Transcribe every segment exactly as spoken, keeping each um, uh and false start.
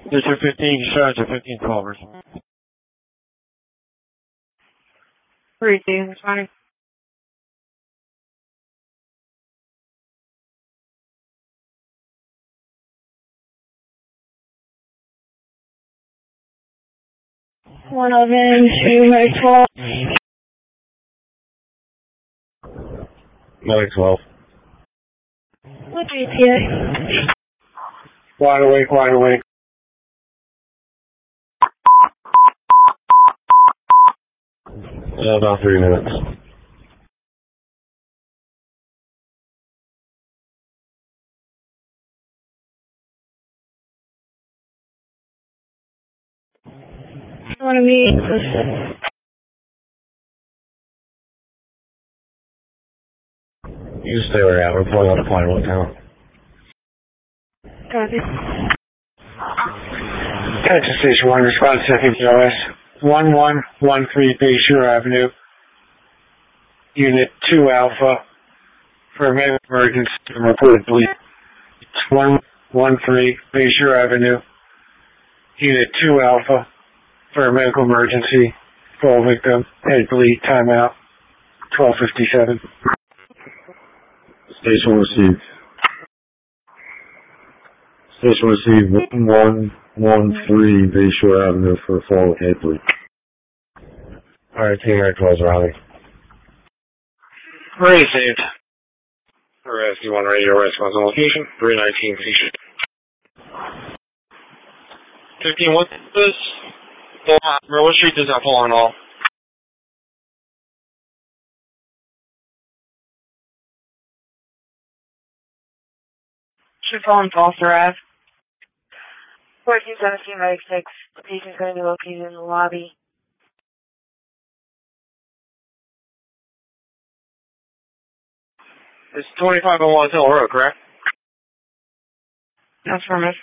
District fifteen, shots at fifteen twelvers. Three, two, responding. One of them, two, Medic twelve. Medic twelve. What G P A? Wide awake, wide awake. Uh, about three minutes. One of me. You stay where you're at. We're pulling out a Plywood now. Copy. Texas Station one, response second P O S. one one one three Bayshore Avenue. Unit two Alpha. For medical emergency and reported bleed. one one three Bayshore Avenue. Unit two Alpha. For a medical emergency. Full victim. Head bleed. Timeout. twelve fifty-seven. Station received. Station received one one one three Bayshore Avenue for a fall head bleed. Alright, team Air twelve Raleigh. Received. Rescue one radio response on location. three nineteen patient. fifteen, what's this? Roller Street does not pull on all. Should fall in Foster Ave. fourteen seventeen, Medic six. The patient's going to be located in the lobby. It's twenty-five oh one Hill Road, correct? That's from us.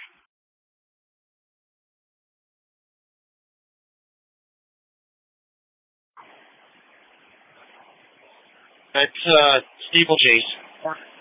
It's, uh, steeplechase.